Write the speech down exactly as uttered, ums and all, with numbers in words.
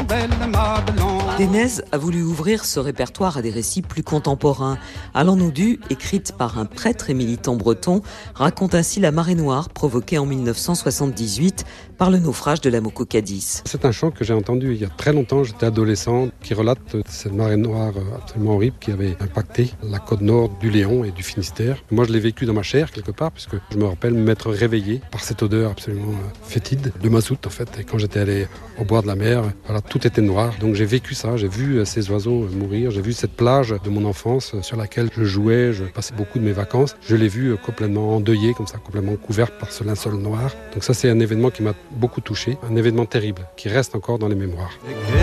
belle ma Blanche. Dénez a voulu ouvrir ce répertoire à des récits plus contemporains. Allons-nous du, écrite par un prêtre et militant breton, raconte ainsi la marée noire provoquée en mille neuf cent soixante-dix-huit par le naufrage de la Moko Cadiz. C'est un chant que j'ai entendu il y a très longtemps, j'étais adolescent, qui relate cette marée noire absolument horrible qui avait impacté la côte nord du Léon et du Finistère. Moi je l'ai vécu dans ma chair quelque part, puisque je me rappelle m'être réveillé par cette odeur absolument fétide de mazout en fait. Et quand j'étais allé au bord de la mer, voilà, tout était noir. Donc j'ai vécu ça, j'ai vu ces oiseaux mourir, j'ai vu cette plage de mon enfance sur laquelle je jouais, je passais beaucoup de mes vacances. Je l'ai vu complètement endeuillée, comme ça, complètement couverte par ce linceul noir. Donc ça c'est un événement qui m'a beaucoup touché, un événement terrible qui reste encore dans les mémoires.